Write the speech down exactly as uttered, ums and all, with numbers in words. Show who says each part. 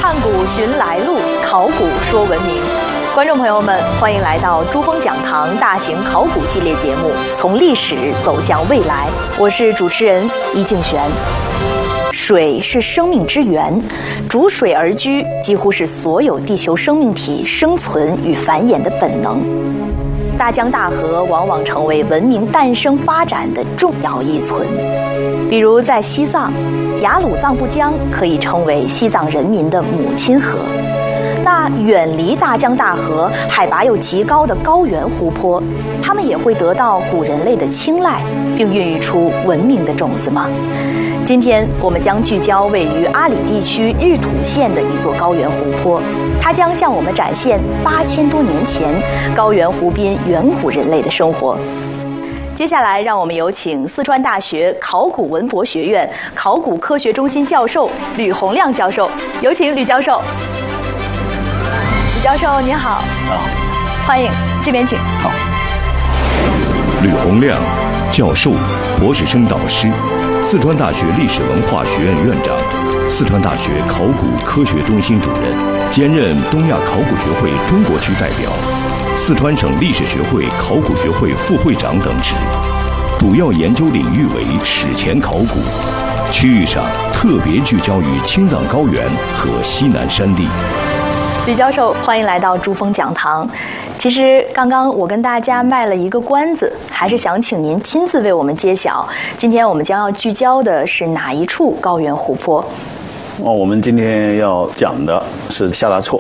Speaker 1: 探古寻来路，考古说文明。观众朋友们，欢迎来到珠峰讲堂大型考古系列节目《从历史走向未来》，我是主持人伊静璇。水是生命之源，逐水而居几乎是所有地球生命体生存与繁衍的本能。大江大河往往成为文明诞生发展的重要依存。比如在西藏，雅鲁藏布江可以称为西藏人民的母亲河。那远离大江大河、海拔又极高的高原湖泊，它们也会得到古人类的青睐，并孕育出文明的种子吗？今天我们将聚焦位于阿里地区日土县的一座高原湖泊，它将向我们展现八千多年前高原湖边远古人类的生活。接下来，让我们有请四川大学考古文博学院考古科学中心教授吕洪亮教授，有请吕教授。吕教授您好。
Speaker 2: 好，
Speaker 1: 欢迎，这边请。
Speaker 2: 好。吕洪亮教授，博士生导师，四川大学历史文化学院院长，四川大学考古科学中心主任，兼任东亚考古学会中国区代表，四川省历史学会考古学会副会长等职，主要研究领域为史前考古，区域上特别聚焦于青藏高原和西南山地。
Speaker 1: 吕教授，欢迎来到珠峰讲堂。其实刚刚我跟大家卖了一个关子，还是想请您亲自为我们揭晓，今天我们将要聚焦的是哪一处高原湖泊？
Speaker 3: 哦，我们今天要讲的是夏大错。